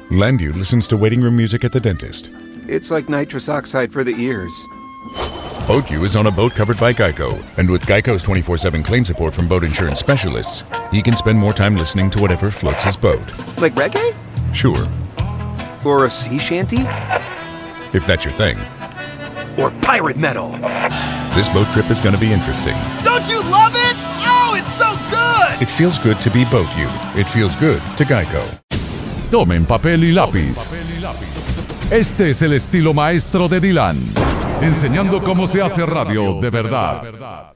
Landu listens to waiting room music at the dentist. It's like nitrous oxide for the ears. BoatU is on a boat covered by Geico, and with Geico's 24/7 claim support from boat insurance specialists, he can spend more time listening to whatever floats his boat. Like reggae? Sure. Or a sea shanty? If that's your thing. Or pirate metal? This boat trip is going to be interesting. Don't you love it? Oh, it's so good! It feels good to be BoatU. It feels good to Geico. Tomen papel y lápiz. Este es el estilo maestro de Dylan, enseñando cómo se hace radio de verdad.